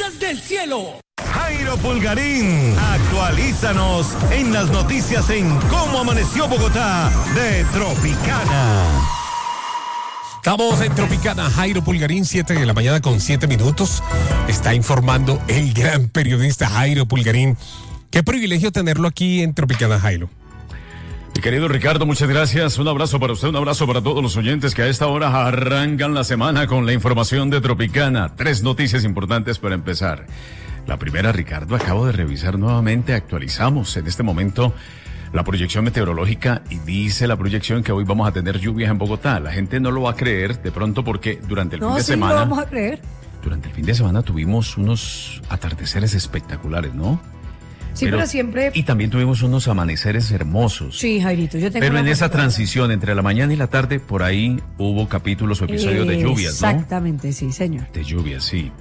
Noticias del cielo. Jairo Pulgarín, actualízanos en las noticias en Cómo Amaneció Bogotá de Tropicana. Estamos en Tropicana. Jairo Pulgarín, 7 de la mañana con 7 minutos. Está informando el gran periodista Jairo Pulgarín. Qué privilegio tenerlo aquí en Tropicana, Jairo. Mi querido Ricardo, muchas gracias. Un abrazo para usted, un abrazo para todos los oyentes que a esta hora arrancan la semana con la información de Tropicana. 3 noticias importantes para empezar. La primera, Ricardo, acabo de revisar nuevamente, actualizamos en este momento la proyección meteorológica y dice la proyección que hoy vamos a tener lluvias en Bogotá. La gente no lo va a creer de pronto porque durante el fin de semana... No, lo vamos a creer. Durante el fin de semana tuvimos unos atardeceres espectaculares, ¿no? Sí, pero siempre... Y también tuvimos unos amaneceres hermosos. Sí, Jairito, yo tengo... Pero en esa transición entre la mañana y la tarde, por ahí hubo capítulos o episodios de lluvias, ¿no? Exactamente, sí, señor. De lluvias, sí.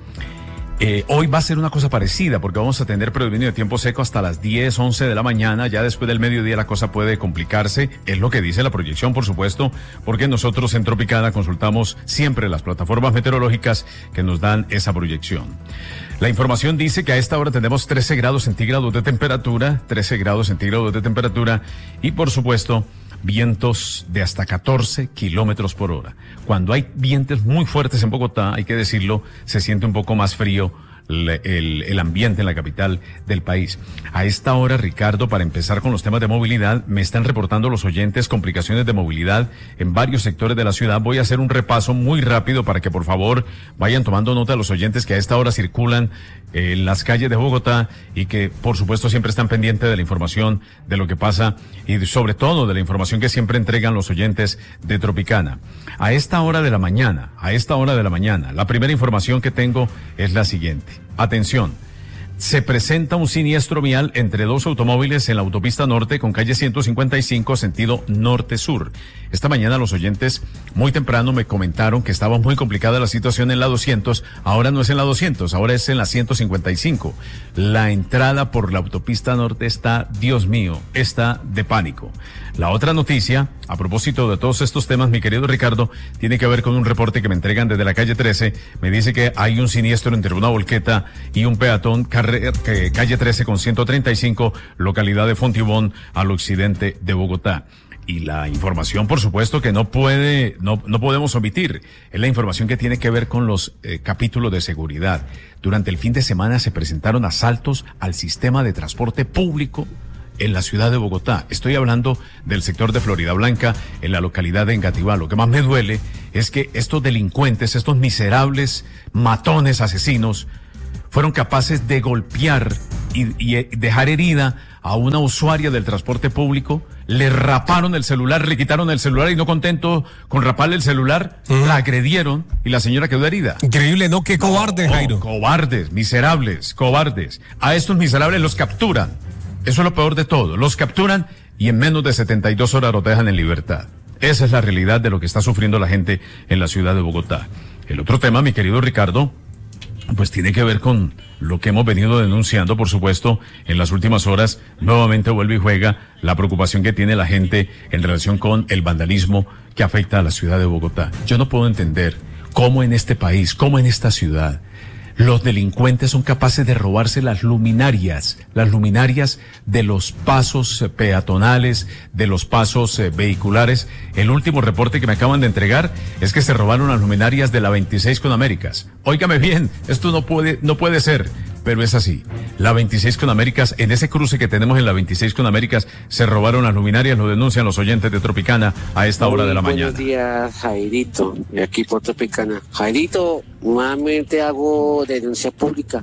Hoy va a ser una cosa parecida porque vamos a tener predominio de tiempo seco hasta las 10, 11 de la mañana. Ya después del mediodía la cosa puede complicarse. Es lo que dice la proyección, por supuesto, porque nosotros en Tropicana consultamos siempre las plataformas meteorológicas que nos dan esa proyección. La información dice que a esta hora tenemos 13 grados centígrados de temperatura, 13 grados centígrados de temperatura y, por supuesto, vientos de hasta 14 kilómetros por hora. Cuando hay vientos muy fuertes en Bogotá, hay que decirlo, se siente un poco más frío el ambiente en la capital del país. A esta hora, Ricardo, para empezar con los temas de movilidad, me están reportando los oyentes complicaciones de movilidad en varios sectores de la ciudad. Voy a hacer un repaso muy rápido para que por favor vayan tomando nota los oyentes que a esta hora circulan en las calles de Bogotá y que por supuesto siempre están pendientes de la información de lo que pasa y sobre todo de la información que siempre entregan los oyentes de Tropicana. A esta hora de la mañana, la primera información que tengo es la siguiente. Atención, se presenta un siniestro vial entre 2 automóviles en la autopista norte con calle 155 sentido norte-sur. Esta mañana los oyentes muy temprano me comentaron que estaba muy complicada la situación en la 200, ahora no es en la 200, ahora es en la 155. La entrada por la autopista norte está, Dios mío, está de pánico. La otra noticia, a propósito de todos estos temas, mi querido Ricardo, tiene que ver con un reporte que me entregan desde la calle 13. Me dice que hay un siniestro entre una volqueta y un peatón, calle 13 con 135, localidad de Fontibón, al occidente de Bogotá. Y la información, por supuesto, que no podemos omitir, es la información que tiene que ver con los capítulos de seguridad. Durante el fin de semana se presentaron asaltos al sistema de transporte público en la ciudad de Bogotá. Estoy hablando del sector de Florida Blanca, en la localidad de Engativá. Lo que más me duele es que estos delincuentes, estos miserables matones asesinos, fueron capaces de golpear y dejar herida a una usuaria del transporte público, le raparon el celular, le quitaron el celular y no contento con raparle el celular, la agredieron y la señora quedó herida. Increíble, ¿no? Qué cobardes, Jairo. Cobardes, miserables, cobardes. A estos miserables los capturan. Eso es lo peor de todo. Los capturan y en menos de 72 horas los dejan en libertad. Esa es la realidad de lo que está sufriendo la gente en la ciudad de Bogotá. El otro tema, mi querido Ricardo, pues tiene que ver con lo que hemos venido denunciando, por supuesto, en las últimas horas. Nuevamente vuelve y juega la preocupación que tiene la gente en relación con el vandalismo que afecta a la ciudad de Bogotá. Yo no puedo entender cómo en este país, cómo en esta ciudad, los delincuentes son capaces de robarse las luminarias de los pasos peatonales, de los pasos vehiculares. El último reporte que me acaban de entregar es que se robaron las luminarias de la 26 con Américas. Óigame bien, esto no puede ser, pero es así. La 26 con Américas, en ese cruce que tenemos en la 26 con Américas, se robaron las luminarias, lo denuncian los oyentes de Tropicana a esta hora de la mañana. Buenos días, Jairito, de aquí por Tropicana. Jairito, nuevamente hago denuncia pública.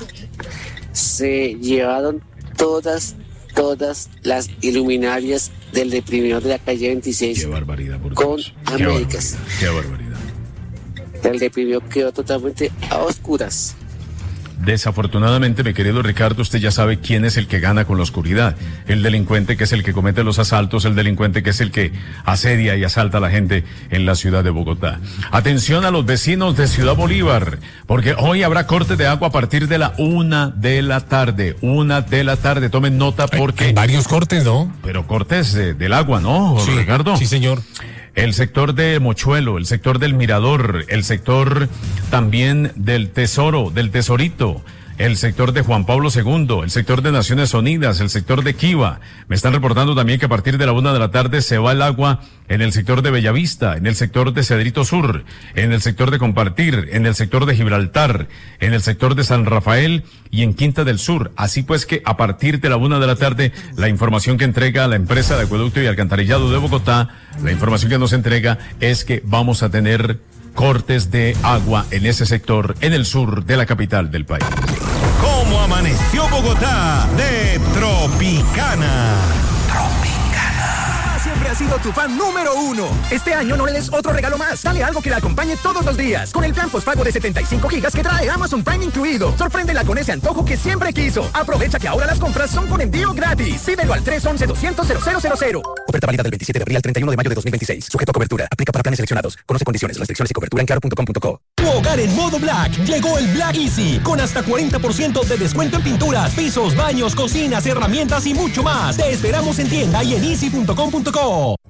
Se llevaron todas las iluminarias del deprimidor de la calle 26. Qué barbaridad, por con Dios. Américas. Qué barbaridad. El deprimidor quedó totalmente a oscuras. Desafortunadamente, mi querido Ricardo, usted ya sabe quién es el que gana con la oscuridad. El delincuente que es el que comete los asaltos, el delincuente que es el que asedia y asalta a la gente en la ciudad de Bogotá. Atención a los vecinos de Ciudad Bolívar, porque hoy habrá corte de agua a partir de la 1 de la tarde. 1 de la tarde, tomen nota porque... Hay varios cortes, ¿no? Pero cortes del agua, ¿no, sí, Ricardo? Sí, señor. el sector de Mochuelo, el sector del Mirador, el sector también del Tesoro, del Tesorito, el sector de Juan Pablo II, el sector de Naciones Unidas, el sector de Kiva. Me están reportando también que a partir de la 1 de la tarde se va el agua en el sector de Bellavista, en el sector de Cedrito Sur, en el sector de Compartir, en el sector de Gibraltar, en el sector de San Rafael y en Quinta del Sur. Así pues que a partir de la 1 de la tarde, la información que entrega la empresa de acueducto y alcantarillado de Bogotá, la información que nos entrega es que vamos a tener cortes de agua en ese sector, en el sur de la capital del país. ¿Cómo amaneció Bogotá de Tropicana? Siempre ha sido tu fan número 1. Este año no le des otro regalo más. Dale algo que la acompañe todos los días. Con el plan postpago de 75 gigas que trae Amazon Prime incluido. Sorpréndela con ese antojo que siempre quiso. Aprovecha que ahora las compras son con envío gratis. Pídelo al 311-200-0000. Oferta válida del 27 de abril al 31 de mayo de 2026. Sujeto a cobertura. Aplica para planes seleccionados. Conoce condiciones, restricciones y cobertura en claro.com.co. Tu hogar en modo Black. Llegó el Black Easy. Con hasta 40% de descuento en pinturas, pisos, baños, cocinas, herramientas y mucho más. Te esperamos en tienda y en easy.com.co.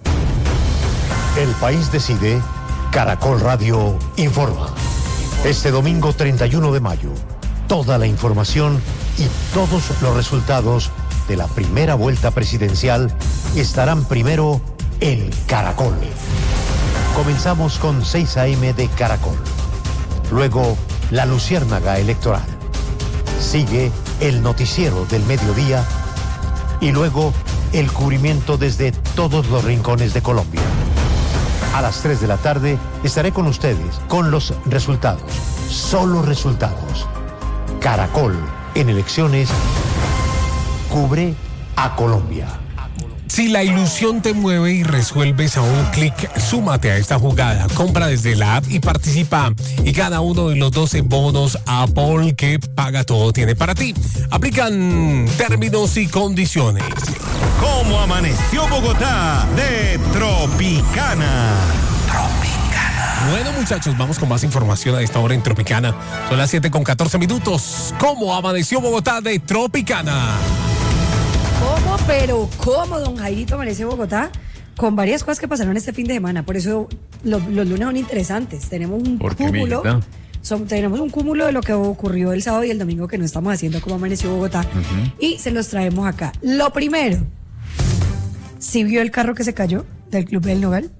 El país decide. Caracol Radio informa. Este domingo 31 de mayo, toda la información y todos los resultados de la primera vuelta presidencial estarán primero en Caracol. Comenzamos con 6 a.m. de Caracol. Luego, la luciérnaga electoral. Sigue el noticiero del mediodía y luego el cubrimiento desde todos los rincones de Colombia. A las 3 de la tarde estaré con ustedes con los resultados, solo resultados. Caracol en elecciones cubre a Colombia. Si la ilusión te mueve y resuelves a un clic, súmate a esta jugada. Compra desde la app y participa. Y cada uno de los 12 bonos Apple que paga todo tiene para ti. Aplican términos y condiciones. ¿Cómo amaneció Bogotá de Tropicana? Bueno, muchachos, vamos con más información a esta hora en Tropicana. Son las 7:14. ¿Cómo amaneció Bogotá de Tropicana? ¿Cómo? Pero ¿cómo, don Jairito, amaneció Bogotá? Con varias cosas que pasaron este fin de semana. Por eso los lunes son interesantes. Tenemos un cúmulo. Tenemos un cúmulo de lo que ocurrió el sábado y el domingo que no estamos haciendo como amaneció Bogotá. Y se los traemos acá. Lo primero, ¿sí vio el carro que se cayó del Club del Nogal?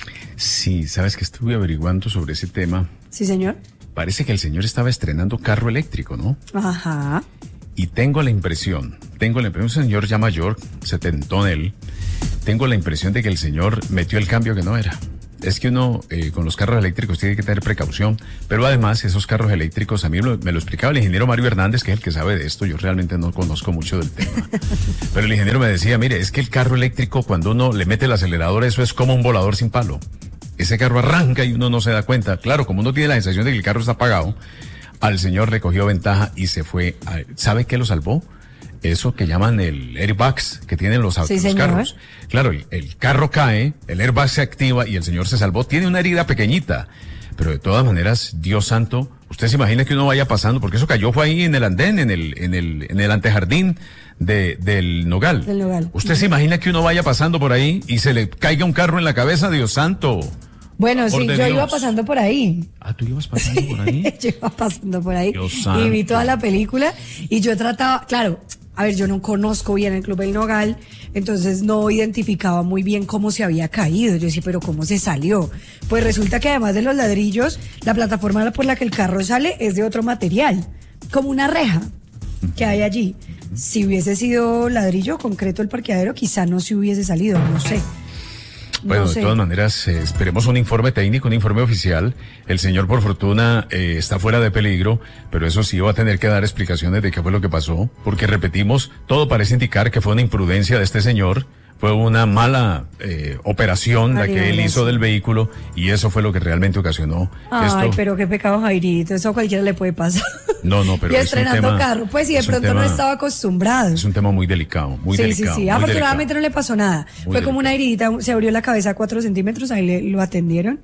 Sí, sabes que estuve averiguando sobre ese tema. Sí, señor. Parece que el señor estaba estrenando carro eléctrico, ¿no? Ajá. Y tengo la impresión, un señor ya mayor, setentón él, tengo la impresión de que el señor metió el cambio que no era. Es que uno con los carros eléctricos tiene que tener precaución, pero además esos carros eléctricos, a mí me lo explicaba el ingeniero Mario Hernández, que es el que sabe de esto, yo realmente no conozco mucho del tema. Pero el ingeniero me decía, mire, es que el carro eléctrico cuando uno le mete el acelerador, eso es como un volador sin palo. Ese carro arranca y uno no se da cuenta. Claro, como uno tiene la sensación de que el carro está apagado, al señor le cogió ventaja y se fue. ¿Sabe qué lo salvó? Eso que llaman el airbags que tienen los carros. Claro, el carro cae, el airbag se activa y el señor se salvó. Tiene una herida pequeñita, pero de todas maneras, Dios santo, usted se imagina que uno vaya pasando, porque eso cayó fue ahí en el andén, en el antejardín del Nogal. Del Nogal. ¿Usted se imagina que uno vaya pasando por ahí y se le caiga un carro en la cabeza? Dios santo. Bueno, sí, yo iba pasando por ahí. Ah, ¿tú ibas pasando por ahí? Yo iba pasando por ahí. Dios santo. Y vi toda la película y yo trataba, claro, a ver, yo no conozco bien el Club del Nogal, entonces no identificaba muy bien cómo se había caído. Yo decía, pero ¿cómo se salió? Pues resulta que además de los ladrillos, la plataforma por la que el carro sale es de otro material, como una reja que hay allí. Si hubiese sido ladrillo concreto el parqueadero, quizá no se hubiese salido, no sé. Bueno, no sé. De todas maneras, esperemos un informe técnico, un informe oficial. El señor, por fortuna, está fuera de peligro, pero eso sí va a tener que dar explicaciones de qué fue lo que pasó, porque repetimos, todo parece indicar que fue una imprudencia de este señor, fue una mala operación la que él hizo del vehículo y eso fue lo que realmente ocasionó Ay, pero qué pecado, Jairito, eso a cualquiera le puede pasar. No, pero y es estrenando un tema, carro, pues, y de pronto no estaba acostumbrado. Es un tema muy delicado, muy delicado. Sí, afortunadamente no le pasó nada. Fue como una heridita, se abrió la cabeza 4 centímetros, ahí lo atendieron.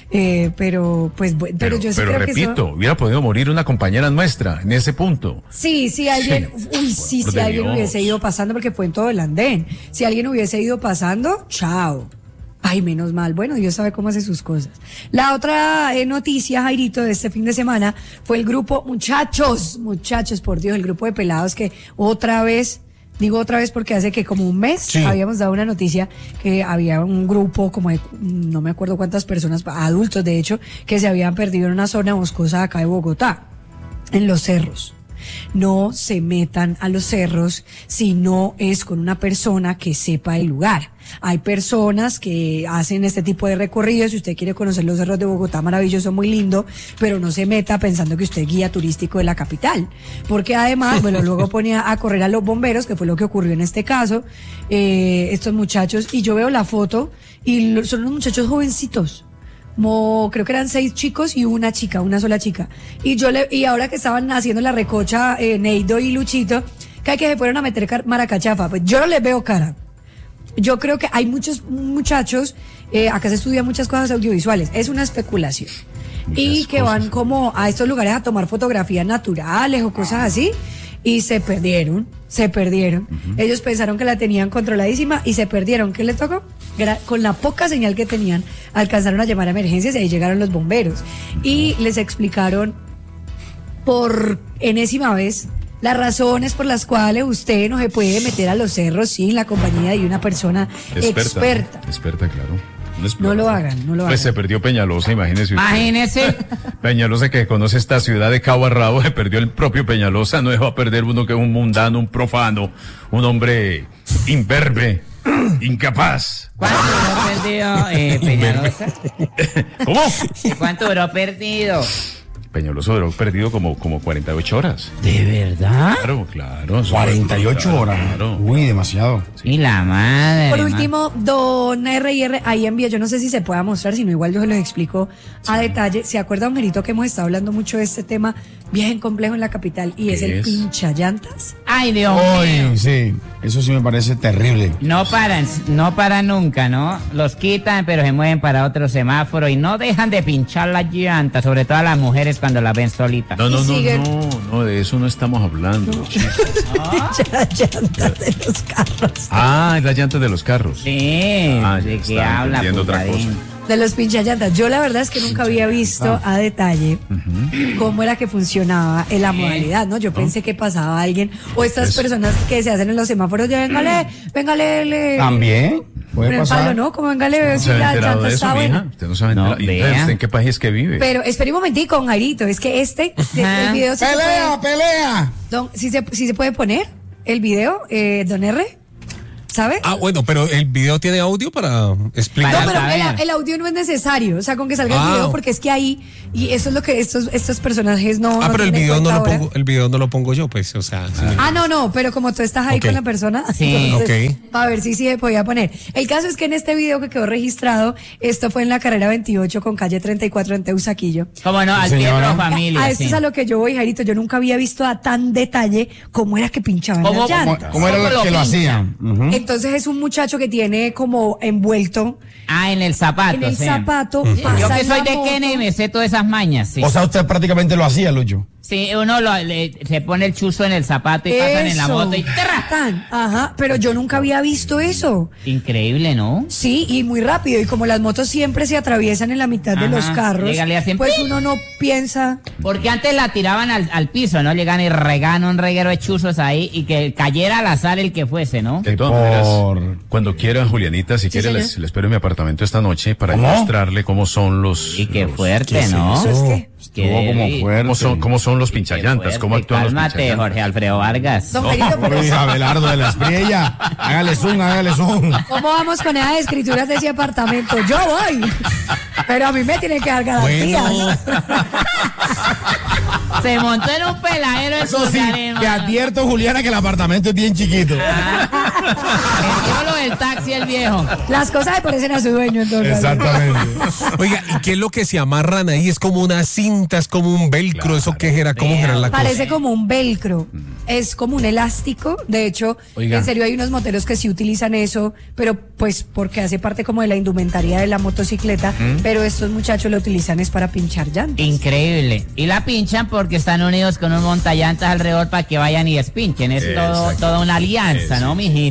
Pero yo sí creo repito, que eso... hubiera podido morir una compañera nuestra en ese punto. Sí, alguien hubiese ido pasando, porque fue en todo el andén. Si alguien hubiese ido pasando, chao. Ay, menos mal. Bueno, Dios sabe cómo hace sus cosas. La otra noticia, Jairito, de este fin de semana fue el grupo muchachos, por Dios, el grupo de pelados que digo otra vez porque hace que como un mes habíamos dado una noticia que había un grupo como de, no me acuerdo cuántas personas, adultos de hecho, que se habían perdido en una zona boscosa acá de Bogotá, en los cerros. No se metan a los cerros si no es con una persona que sepa el lugar. Hay personas que hacen este tipo de recorridos. Si usted quiere conocer los cerros de Bogotá, maravilloso, muy lindo, pero no se meta pensando que usted es guía turístico de la capital, porque además, bueno, luego ponía a correr a los bomberos, que fue lo que ocurrió en este caso, estos muchachos, y yo veo la foto y son unos muchachos jovencitos. Creo que eran 6 chicos y una sola chica. Y ahora que estaban haciendo la recocha, Neido y Luchito, que se fueron a meter maracachafa, pues yo no les veo cara. Yo creo que hay muchos muchachos, acá se estudian muchas cosas audiovisuales, es una especulación. Y que van como a estos lugares a tomar fotografías naturales o cosas así, y se perdieron. Ellos pensaron que la tenían controladísima y se perdieron. ¿Qué les tocó? Con la poca señal que tenían, alcanzaron a llamar a emergencias y ahí llegaron los bomberos. Y les explicaron por enésima vez las razones por las cuales usted no se puede meter a los cerros sin la compañía de una persona experta. Experta, claro. No lo hagan. Pues se perdió Peñalosa, imagínese usted. Peñalosa, que conoce esta ciudad de cabo a rabo, se perdió el propio Peñalosa, no dejó a perder uno que es un mundano, un profano, un hombre imberbe, incapaz. ¿Cuánto duró perdido, Peñalosa? ¿Cómo? ¿Cuánto duró perdido? Peñalosa duró perdido como 48 horas. ¿De verdad? Claro. 48 horas. Claro. Uy, demasiado. Y la madre. Por último, don R&R ahí envía, yo no sé si se pueda mostrar, sino igual yo se los explico a detalle. ¿Se acuerda, Merito, que hemos estado hablando mucho de este tema bien complejo en la capital y es el pinchallantas? Ay, Dios mío. Sí, eso sí me parece terrible. No paran nunca, ¿no? Los quitan, pero se mueven para otro semáforo y no dejan de pinchar las llantas, sobre todo a las mujeres cuando las ven solitas. No, de eso no estamos hablando. Las llantas de los carros. Es las llantas de los carros. Sí, ¿de qué habla? Otra cosa. De los pinchallantas. Yo la verdad es que nunca había visto a detalle cómo era que funcionaba en la modalidad, ¿no? Yo pensé que pasaba alguien, o estas personas que se hacen en los semáforos de véngale. También puede pasar. Palo, ¿no? Como véngale, ¿Se ha enterado de eso, mija? Usted no sabe nada. ¿Usted en qué país que vive? Pero espere un momentico, Jairito, es que el video sí ¡Pelea! ¿Sí se puede poner el video, don R? ¿Sabe? Bueno, pero el video tiene audio para explicar. No, pero el audio no es necesario, o sea, con que salga el video, porque es que ahí, y eso es lo que estos personajes no. Pero el video no lo pongo yo, pues, o sea. No, pero como tú estás ahí con la persona, sí. Entonces, a ver si se podía poner. El caso es que en este video que quedó registrado, esto fue en la carrera 28 con calle 34 en Teusaquillo. ¿Cómo no? Al Pietro Familia. Esto es a lo que yo voy, Jairito. Yo nunca había visto a tan detalle cómo era que pinchaban las llantas. ¿Cómo era lo que lo hacían? Entonces es un muchacho que tiene como envuelto. En el zapato. En el zapato. Yo que soy de Kennedy me sé todas esas mañas. Sí. O sea, usted prácticamente lo hacía, Lucho. Sí, uno se pone el chuzo en el zapato y pasan en la moto y ¡terra! Ajá, pero yo nunca había visto eso. Increíble, ¿no? Sí, y muy rápido. Y como las motos siempre se atraviesan en la mitad de los carros, pues uno no piensa. Porque antes la tiraban al piso, ¿no? Llegan y regan un reguero de chuzos ahí y que cayera al azar el que fuese, ¿no? De todas maneras, cuando quiera, Julianita, si quiere, les espero en mi apartamento esta noche para mostrarle cómo son los. Y qué fuerte, ¿no? ¿Cómo son los pinchallantas? ¿Cómo actúan los pinchallantas? Jorge Alfredo Vargas. Abelardo de la Espriella. Hágale zoom. ¿Cómo vamos con esas escrituras de ese apartamento? Yo voy. Pero a mí me tienen que dar garantías. Bueno. Se montó en un peladero de Eso sí, te advierto, Juliana, que el apartamento es bien chiquito. Lo del taxi, el viejo. Las cosas se parecen a su dueño, entonces. Exactamente. Oiga, ¿y qué es lo que se amarran ahí? Es como unas cintas, como un velcro. Claro. ¿Eso qué era? ¿Cómo era la cosa? Parece como un velcro. Es como un elástico. De hecho, en serio hay unos moteros que sí utilizan eso, pero pues porque hace parte como de la indumentaria de la motocicleta, pero estos muchachos lo utilizan es para pinchar llantas. Increíble. Y la pinchan porque están unidos con un montallantas alrededor para que vayan y despinchen. Es toda una alianza, ¿no, mijito?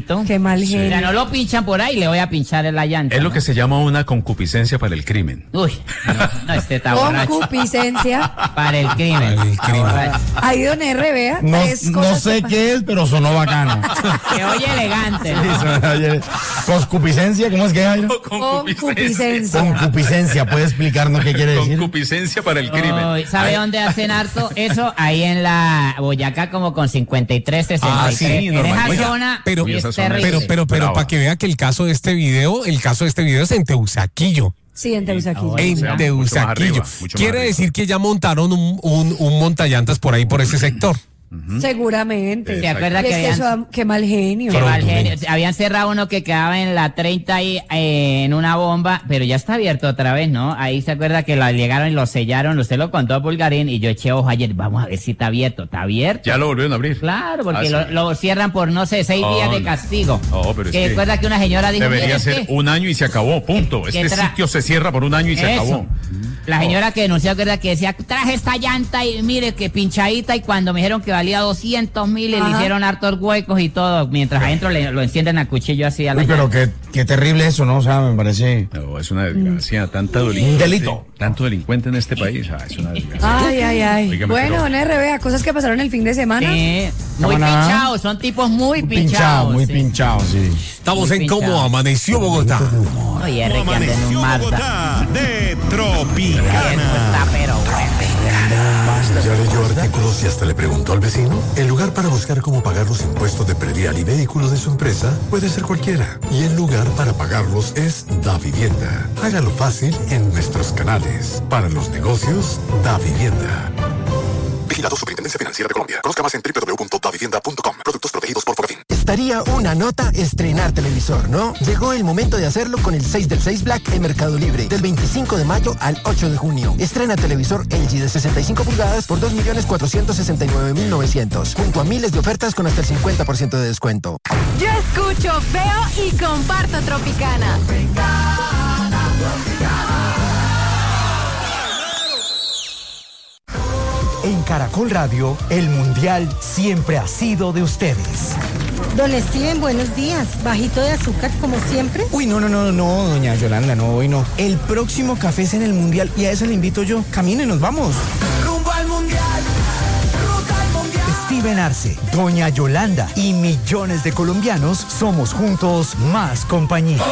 bonito. Qué mal genio. O sea, no lo pinchan por ahí, le voy a pinchar en la llanta. Es lo que se llama una concupiscencia para el crimen. Uy, no, este está borracho. Concupiscencia. Para el crimen. Para el crimen. Ahí don R, vea. No sé qué es, pero sonó bacano. Se oye elegante, ¿no? Concupiscencia, ¿cómo es que hay? Concupiscencia. Concupiscencia, ¿puede explicarnos qué quiere decir? Concupiscencia para el crimen. Oh, ¿sabe dónde hacen harto eso? Ahí en la Boyacá, como con 53, 63. Sí, en normal. esa Oiga, zona pero- es esa zona es- terrible. Pero Brava. para que vea que el caso de este video es en Teusaquillo. Sí, en Teusaquillo. Ahora, En sea, mucho más Teusaquillo. arriba, mucho más Quiere arriba. decir que ya montaron un montallantas por ahí, por ese sector. Seguramente. ¿Se acuerda Y que es que habían- eso, qué mal genio. Qué Pronto, mal genio. Habían cerrado uno que quedaba en la 30 ahí, en una bomba, pero ya está abierto otra vez, ¿no? Ahí se acuerda que llegaron y lo sellaron, usted lo contó, Pulgarín, y yo eché ojo ayer, vamos a ver si está abierto. ¿Está abierto? Ya lo volvieron a abrir. Claro, porque Ah, sí. lo cierran por, no sé, 6 días de no. castigo. No, pero es que que recuerda que una señora dijo... Debería "Mire, ser es que un año y se acabó, punto. que Este sitio se cierra por un año y se Eso. acabó. La señora que denunció, acuerda que decía, traje esta llanta y mire que pinchadita, y cuando me dijeron que valía 200.000, le Ajá. hicieron hartos huecos y todo, mientras adentro lo encienden a cuchillo así a la Uy, pero llanta. qué terrible eso, ¿no? O sea, me parece... No, es una desgracia. Tanta delincuente. delito. Tanto delincuente en este país. Es una desgracia. Ay. Óigame, Bueno, pero- don R, vea, cosas que pasaron el fin de semana. Sí, muy Cámara. pinchados, son tipos muy Pinchado, pinchados. muy sí. pinchado, sí. Estamos Muy en Cómo pinchado. Amaneció Bogotá. Oye, R, que anda en Amaneció un Mazda. Bogotá de Eso Tropicana. está pero bueno. ¿Ya leyó artículos y hasta le preguntó al vecino? El lugar para buscar cómo pagar los impuestos de predial y vehículos de su empresa puede ser cualquiera. Y el lugar para pagarlos es Da Vivienda. Hágalo fácil en nuestros canales. Para los negocios, Da Vivienda. Vigilado Superintendencia Financiera de Colombia. Conozca más en www.davivienda.com. Productos protegidos por Fogafín. Estaría una nota estrenar televisor, ¿no? Llegó el momento de hacerlo con el 6 del 6 Black en Mercado Libre, del 25 de mayo al 8 de junio. Estrena televisor LG de 65 pulgadas por 2.469.900, junto a miles de ofertas con hasta el 50% de descuento. Yo escucho, veo y comparto Tropicana. En Caracol Radio, el Mundial siempre ha sido de ustedes. Don Steven, buenos días. Bajito de azúcar, como siempre. Uy, no, doña Yolanda, no, hoy no. El próximo café es en el Mundial y a eso le invito yo. Camine, nos vamos. Rumbo al Mundial. Ruta al Mundial. Steven Arce, doña Yolanda y millones de colombianos somos juntos más compañía.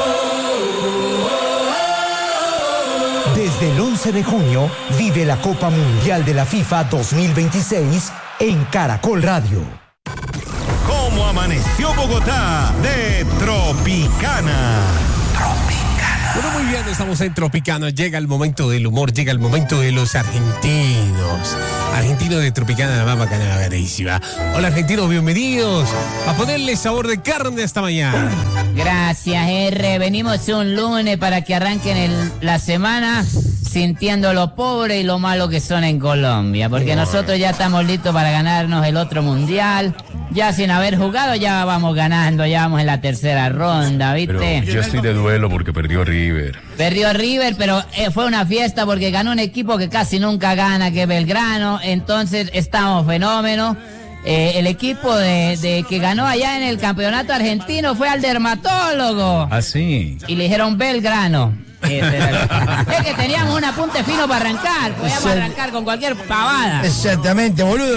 Desde el 11 de junio, vive la Copa Mundial de la FIFA 2026 en Caracol Radio. ¿Cómo amaneció Bogotá de Tropicana? Bueno, muy bien, estamos en Tropicana. Llega el momento del humor, llega el momento de los argentinos. Argentinos de Tropicana, la más bacana, carísima. Hola, argentinos, bienvenidos a ponerle sabor de carne esta mañana. Gracias, R. Venimos un lunes para que arranquen la semana sintiendo lo pobre y lo malo que son en Colombia. Porque nosotros ya estamos listos para ganarnos el otro mundial. Ya sin haber jugado, ya vamos ganando, ya vamos en la tercera ronda, ¿viste? Pero yo estoy de duelo porque perdió River. Perdió River, pero fue una fiesta porque ganó un equipo que casi nunca gana, que es Belgrano. Entonces estamos fenómenos. El equipo de que ganó allá en el campeonato argentino fue al dermatólogo. Ah, sí. Y le dijeron Belgrano. Es que teníamos un apunte fino para arrancar. Podíamos arrancar con cualquier pavada. Exactamente, boludo.